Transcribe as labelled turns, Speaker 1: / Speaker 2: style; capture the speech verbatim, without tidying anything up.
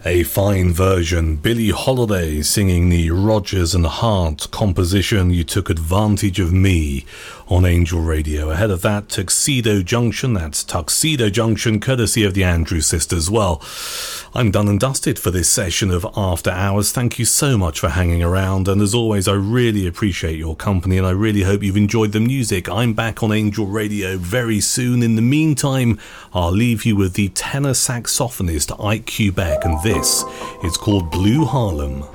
Speaker 1: A fine version, Billie Holiday singing the Rodgers and Hart composition You Took Advantage of Me on Angel Radio. Ahead of that, Tuxedo Junction, that's Tuxedo Junction, courtesy of the Andrews Sisters. Well, I'm done and dusted for this session of After Hours. Thank you so much for hanging around, and as always, I really appreciate your company, and I really hope you've enjoyed the music. I'm back on Angel Radio very soon. In the meantime, I'll leave you with the tenor saxophonist Ike Quebec, and this is called Blue Harlem.